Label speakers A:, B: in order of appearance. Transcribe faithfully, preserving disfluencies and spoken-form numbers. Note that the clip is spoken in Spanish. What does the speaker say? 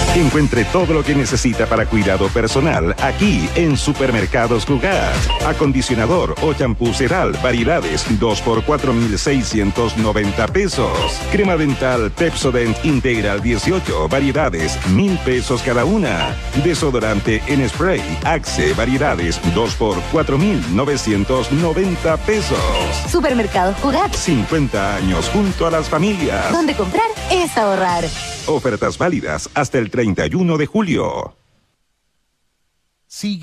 A: Encuentre todo lo que necesita para cuidado personal aquí en Supermercados Jugar. Acondicionador o champú Sedal, variedades dos por cuatro mil seiscientos noventa pesos. Crema dental Pepsodent Integral dieciocho, variedades mil pesos cada una. Desodorante en spray Axe, variedades dos por cuatro mil novecientos noventa pesos.
B: Supermercados Jugar.
A: cincuenta años junto a las familias.
B: Donde comprar es ahorrar.
A: Ofertas válidas hasta el treinta y uno de julio.
C: Sigue